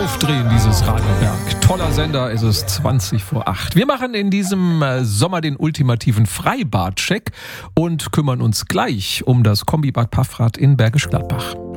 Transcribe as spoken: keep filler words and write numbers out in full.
Aufdrehen, dieses Radiowerk. Toller Sender, es ist zwanzig vor acht. Wir machen in diesem Sommer den ultimativen Freibad-Check und kümmern uns gleich um das Kombibad Paffrath in Bergisch Gladbach.